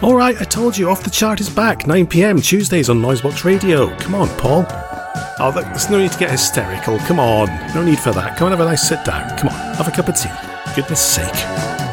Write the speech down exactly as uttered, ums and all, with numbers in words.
Alright, I told you, Off the Chart is back, nine p.m, Tuesdays on Noisebox Radio. Come on, Paul. Oh, there's no need to get hysterical. Come on. No need for that. Come on, have a nice sit down. Come on, have a cup of tea. Goodness sake.